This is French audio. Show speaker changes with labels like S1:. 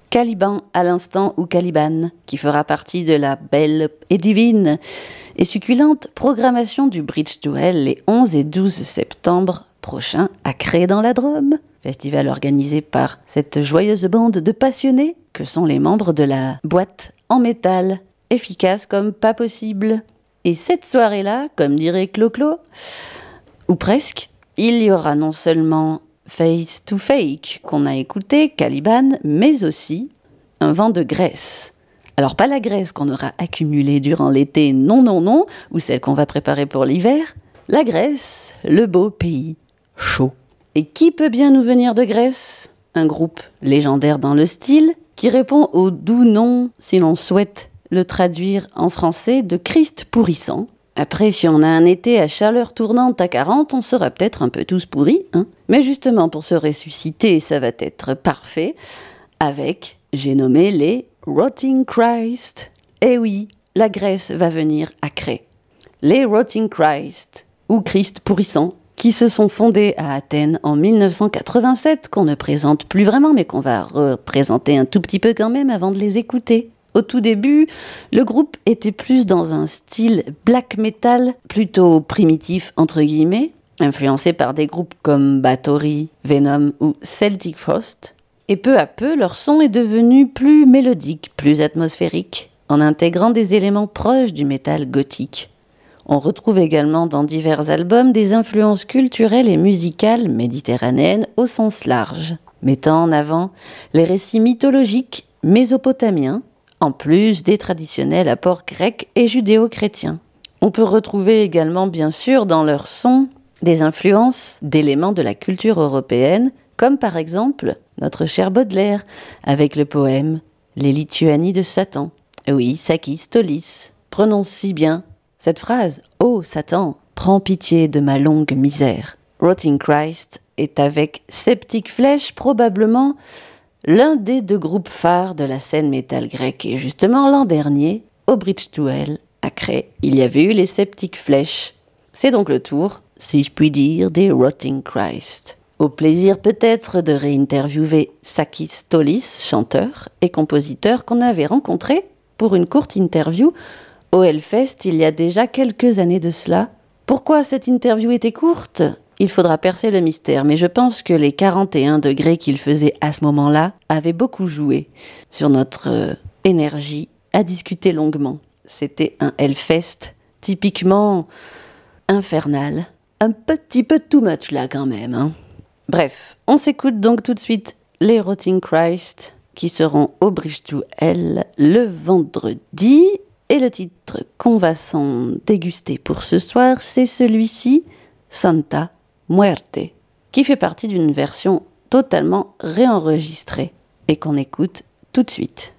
S1: Caliban à l'instant ou Caliban, qui fera partie de la belle et divine et succulente programmation du Bridge to Hell les 11 et 12 septembre prochains à Cré dans la Drôme. Festival organisé par cette joyeuse bande de passionnés que sont les membres de la boîte en métal, efficace comme pas possible. Et cette soirée-là, comme dirait Clo-Clo, ou presque, il y aura non seulement Face to Fake qu'on a écouté, Caliban, mais aussi un vent de graisse. Alors pas la graisse qu'on aura accumulée durant l'été, non, ou celle qu'on va préparer pour l'hiver, la Grèce, le beau pays chaud. Et qui peut bien nous venir de Grèce ? Un groupe légendaire dans le style, qui répond au doux nom, si l'on souhaite le traduire en français, de Christ pourrissant. Après, si on a un été à chaleur tournante à 40, on sera peut-être un peu tous pourris, hein. Mais justement, pour se ressusciter, ça va être parfait, avec, j'ai nommé les Rotting Christ. Eh oui, la Grèce va venir à Cré. Les Rotting Christ, ou Christ pourrissant, qui se sont fondés à Athènes en 1987, qu'on ne présente plus vraiment, mais qu'on va représenter un tout petit peu quand même avant de les écouter. Au tout début, le groupe était plus dans un style black metal, plutôt primitif entre guillemets, influencé par des groupes comme Bathory, Venom ou Celtic Frost. Et peu à peu, leur son est devenu plus mélodique, plus atmosphérique, en intégrant des éléments proches du métal gothique. On retrouve également dans divers albums des influences culturelles et musicales méditerranéennes au sens large, mettant en avant les récits mythologiques mésopotamiens, en plus des traditionnels apports grecs et judéo-chrétiens. On peut retrouver également, bien sûr, dans leur son, des influences d'éléments de la culture européenne, comme par exemple notre cher Baudelaire, avec le poème « Les Lituanies de Satan ». Oui, Sakis Tolis prononce si bien cette phrase « Oh Satan, prends pitié de ma longue misère ». Rotting Christ est avec Septic Flesh probablement l'un des deux groupes phares de la scène métal grecque. Et justement l'an dernier, au Bridge to Hell, à Cré, il y avait eu les Septic Flesh. C'est donc le tour, si je puis dire, des Rotting Christ. Au plaisir peut-être de réinterviewer Sakis Tolis, chanteur et compositeur qu'on avait rencontré pour une courte interview au Hellfest il y a déjà quelques années de cela. Pourquoi cette interview était courte ? Il faudra percer le mystère, mais je pense que les 41 degrés qu'il faisait à ce moment-là avaient beaucoup joué sur notre énergie à discuter longuement. C'était un Hellfest typiquement infernal. Un petit peu too much là quand même, hein. Bref, on s'écoute donc tout de suite les Rotting Christ qui seront au Bridge to Hell le vendredi. Et le titre qu'on va s'en déguster pour ce soir, c'est celui-ci, Santa Muerte, qui fait partie d'une version totalement réenregistrée et qu'on écoute tout de suite.